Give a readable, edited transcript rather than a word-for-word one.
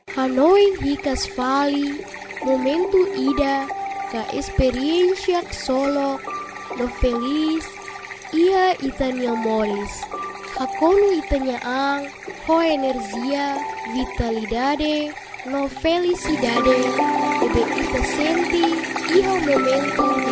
Hanoi hikas vali, momentu ida, ka experiencia solo, no feliz, ia itania moris. Hakonu itania ang, ho energia, vitalidade, no felicidade, ebe ita senti, iha momentu